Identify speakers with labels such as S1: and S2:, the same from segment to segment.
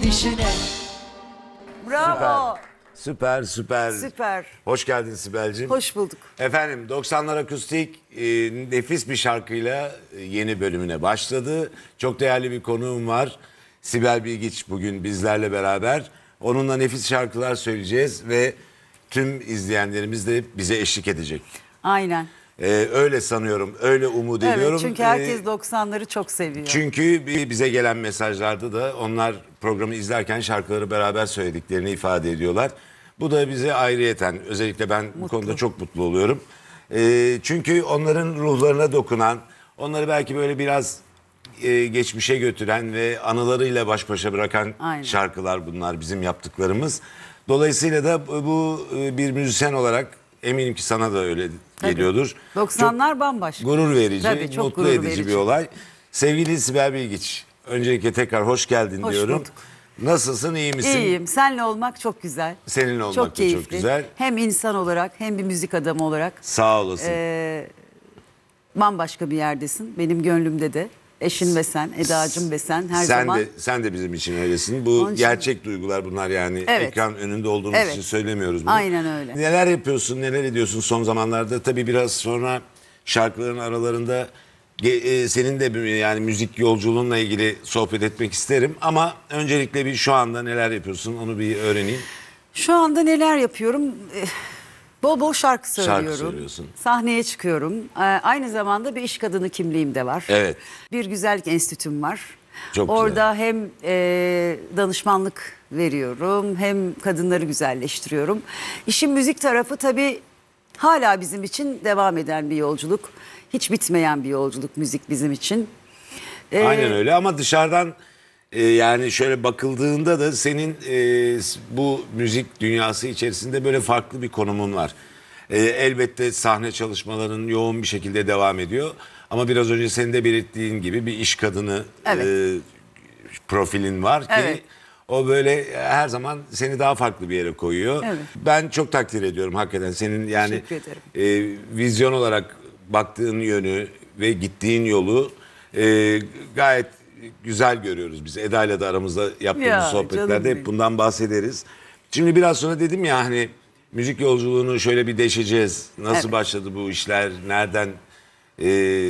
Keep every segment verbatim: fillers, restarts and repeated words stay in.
S1: dişine.
S2: Bravo.
S3: Süper, süper.
S2: Süper.
S3: Hoş geldin Sibel'cim.
S2: Hoş bulduk.
S3: Efendim doksanlar Akustik e, nefis bir şarkıyla e, yeni bölümüne başladı. Çok değerli bir konuğum var. Sibel Bilgiç bugün bizlerle beraber. Onunla nefis şarkılar söyleyeceğiz ve tüm izleyenlerimiz de bize eşlik edecek.
S2: Aynen.
S3: E, öyle sanıyorum, öyle umut
S2: Evet,
S3: ediyorum.
S2: çünkü
S3: E,
S2: herkes doksanları çok seviyor.
S3: Çünkü bi- bize gelen mesajlarda da onlar programı izlerken şarkıları beraber söylediklerini ifade ediyorlar. Bu da bize ayrıyeten, özellikle ben bu konuda çok mutlu oluyorum. Ee, çünkü onların ruhlarına dokunan, onları belki böyle biraz e, geçmişe götüren ve anılarıyla baş başa bırakan
S2: Aynen.
S3: şarkılar bunlar, bizim yaptıklarımız. Dolayısıyla da bu bu, e, bir müzisyen olarak eminim ki sana da öyle geliyordur.
S2: doksanlar bambaşka.
S3: Gurur verici,
S2: Tabii, çok
S3: mutlu
S2: gurur
S3: edici
S2: verici.
S3: bir olay. Sevgili Sibel Bilgiç, öncelikle tekrar hoş geldin
S2: Hoş
S3: diyorum.
S2: bulduk.
S3: Nasılsın, iyi misin?
S2: İyiyim. Seninle olmak çok güzel.
S3: Seninle olmak
S2: çok
S3: da
S2: keyifli.
S3: çok güzel.
S2: Hem insan olarak hem bir müzik adamı olarak
S3: Sağ olasın.
S2: Ee, bambaşka bir yerdesin. Benim gönlümde de. Eşin ve sen, Eda'cığım ve sen her
S3: sen
S2: zaman.
S3: de sen de bizim için öylesin. Bu
S2: Onun için-
S3: gerçek duygular bunlar, yani
S2: Evet.
S3: ekran önünde olduğumuz
S2: Evet.
S3: için söylemiyoruz bunu.
S2: Aynen öyle.
S3: Neler yapıyorsun, neler ediyorsun son zamanlarda? Tabii biraz sonra şarkıların aralarında ge- e, senin de bir- yani müzik yolculuğunla ilgili sohbet etmek isterim. Ama öncelikle bir şu anda neler yapıyorsun onu bir öğreneyim.
S2: Şu anda neler yapıyorum? Eh, Bol bol şarkı söylüyorum.
S3: söylüyorsun.
S2: Sahneye çıkıyorum. Ee, Aynı zamanda bir iş kadını kimliğim de var.
S3: Evet.
S2: Bir güzellik enstitüm var.
S3: Çok
S2: Orada hem e, danışmanlık veriyorum hem kadınları güzelleştiriyorum. İşin müzik tarafı tabii hala bizim için devam eden bir yolculuk. Hiç bitmeyen bir yolculuk müzik bizim için. Ee,
S3: Aynen öyle, ama dışarıdan e, yani şöyle bakıldığında da senin e, bu müzik dünyası içerisinde böyle farklı bir konumun var. E, elbette sahne çalışmaların yoğun bir şekilde devam ediyor. Ama biraz önce senin de belirttiğin gibi bir iş kadını
S2: Evet.
S3: e, profilin var ki
S2: Evet.
S3: o böyle her zaman seni daha farklı bir yere koyuyor.
S2: Evet.
S3: Ben çok takdir ediyorum hakikaten senin, yani
S2: Teşekkür ederim.
S3: e, vizyon olarak baktığın yönü ve gittiğin yolu e, gayet güzel görüyoruz biz. Eda'yla da aramızda yaptığımız
S2: Ya, canım
S3: sohbetlerde
S2: benim.
S3: hep bundan bahsederiz. Şimdi biraz sonra dedim ya, hani müzik yolculuğunu şöyle bir deşeceğiz. Nasıl
S2: Evet.
S3: başladı bu işler? Nereden e,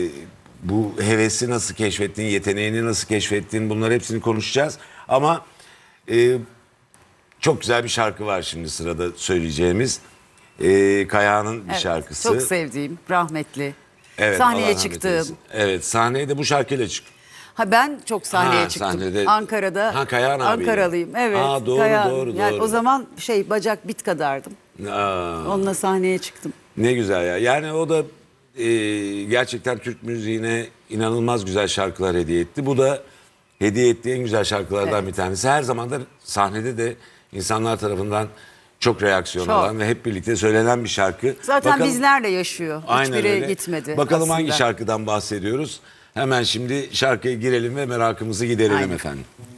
S3: bu hevesi nasıl keşfettin? Yeteneğini nasıl keşfettin? Bunları hepsini konuşacağız. Ama e, çok güzel bir şarkı var şimdi sırada söyleyeceğimiz. E, Kayağan'ın bir
S2: evet,
S3: şarkısı.
S2: Çok sevdiğim, rahmetli.
S3: Evet,
S2: Sahneye
S3: Allah rahmet
S2: çıktığım.
S3: eylesin. Evet, sahneye de bu şarkıyla çık.
S2: Ha, ben çok sahneye
S3: Ha,
S2: çıktım.
S3: sahnede-
S2: Ankara'da.
S3: Ha, Kayahan abiyle.
S2: Ankaralıyım. Evet.
S3: Aa, doğru,
S2: Kayahan.
S3: doğru,
S2: Yani
S3: doğru.
S2: o zaman şey bacak bit kadardım.
S3: Aa,
S2: Onunla sahneye çıktım.
S3: ne güzel ya. Yani o da e, gerçekten Türk müziğine inanılmaz güzel şarkılar hediye etti. Bu da hediye ettiği en güzel şarkılardan
S2: Evet.
S3: bir tanesi. Her zaman da sahnede de insanlar tarafından çok reaksiyon
S2: Çok.
S3: alan ve hep birlikte söylenen bir şarkı.
S2: Zaten
S3: Bakalım-
S2: bizlerle yaşıyor.
S3: Aynen
S2: Hiçbiri
S3: öyle.
S2: gitmedi.
S3: Bakalım
S2: aslında.
S3: hangi şarkıdan bahsediyoruz. Hemen şimdi şarkıya girelim ve merakımızı giderelim
S2: Aynen.
S3: efendim.